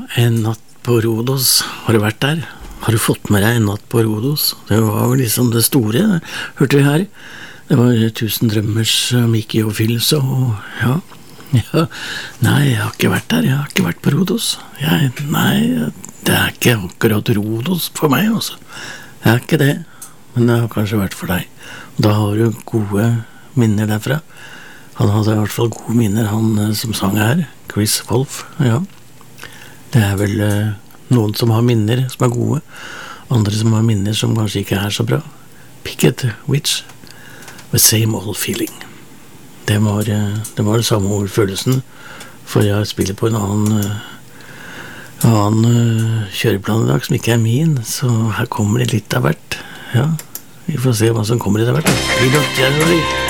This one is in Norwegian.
En natt på Rhodos. Har du vært der? Har du fått med deg en natt på Rhodos? Det var jo liksom det store, hørte vi her. Det var 1000 drømmers Mickey og Phils og ja. Nei, jeg har ikke vært der. Jeg har ikke vært på Rhodos. Nei, det er ikke akkurat Rhodos for meg, altså. Jeg er ikke det, men det har kanskje vært for deg. Da har du gode minner derfra. Han hadde i hvert fall gode minner, han som sang her, Chris Wolf, ja. Det er vel noen som har minner som er gode, andre som har minner som kanskje ikke er så bra. Picket Witch, The Same Old Feeling. Det var det samme ordfølelsen, for jeg spiller på en annen kjøreplan i dag som ikke er min, så her kommer det litt av hvert. Ja, vi får se hva som kommer i det hvert.